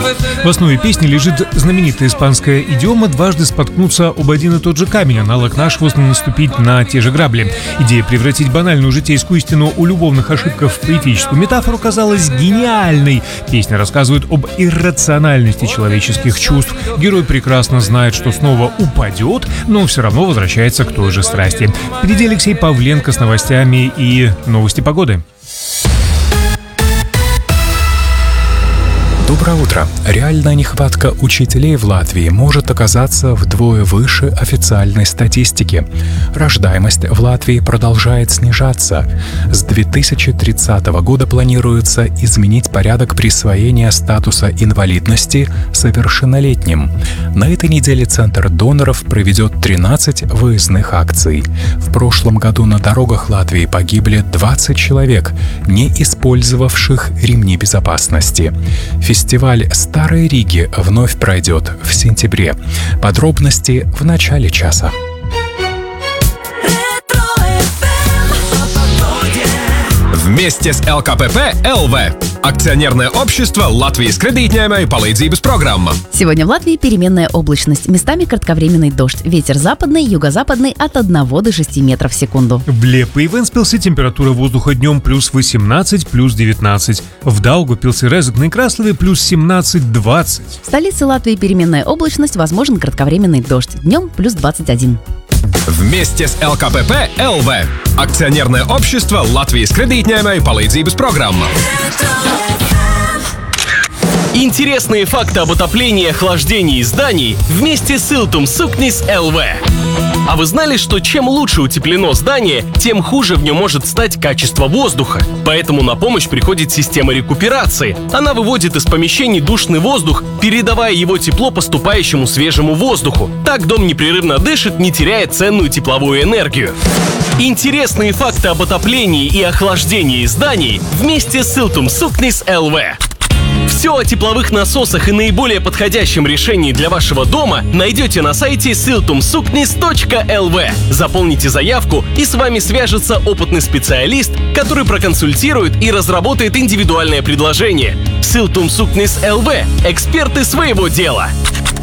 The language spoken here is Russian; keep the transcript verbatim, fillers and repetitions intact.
В основе песни лежит знаменитая испанская идиома «дважды споткнуться об один и тот же камень, аналог нашего наступить на те же грабли». Идея превратить банальную житейскую истину о любовных ошибках в поэтическую метафору казалась гениальной. Песня рассказывает об иррациональности человеческих чувств. Герой прекрасно знает, что снова упадет, но все равно возвращается к той же страсти. Впереди Алексей Павленко с новостями и новости погоды. Доброе утро. Реальная нехватка учителей в Латвии может оказаться вдвое выше официальной статистики. Рождаемость в Латвии продолжает снижаться. С две тысячи тридцатого года планируется изменить порядок присвоения статуса инвалидности совершеннолетним. На этой неделе Центр доноров проведет тринадцать выездных акций. В прошлом году на дорогах Латвии погибли двадцать человек, не использовавших ремни безопасности. Фестиваль Старой Риги вновь пройдет в сентябре. Подробности в начале часа. Вместе с эл ка пэ пэ эл вэ. Акционерное общество Латвijas кредитņēmēju palīdzības программа. Сегодня в Латвии переменная облачность. Местами кратковременный дождь. Ветер западный, юго-западный от одного до шести метров в секунду. В Лепе и Венспилсе температура воздуха днем плюс восемнадцать, плюс девятнадцать. В Даугавпилсе, Резекне и Краслове плюс семнадцать, двадцать. В столице Латвии переменная облачность, возможен кратковременный дождь. Днем плюс двадцать один. Вместе с эл ка пэ пэ эл вэ. Акционерное общество Латвijas kreditņēmēju palīdzības программа. Интересные факты об отоплении и охлаждении зданий вместе с Siltum Suknis эл вэ. А вы знали, что чем лучше утеплено здание, тем хуже в нем может стать качество воздуха? Поэтому на помощь приходит система рекуперации. Она выводит из помещений душный воздух, передавая его тепло поступающему свежему воздуху. Так дом непрерывно дышит, не теряя ценную тепловую энергию. Интересные факты об отоплении и охлаждении зданий вместе с Siltum Suknis эл вэ. Все о тепловых насосах и наиболее подходящем решении для вашего дома найдете на сайте siltum suknis точка эл вэ. Заполните заявку, и с вами свяжется опытный специалист, который проконсультирует и разработает индивидуальное предложение. Siltum Suknis эл вэ. Эксперты своего дела.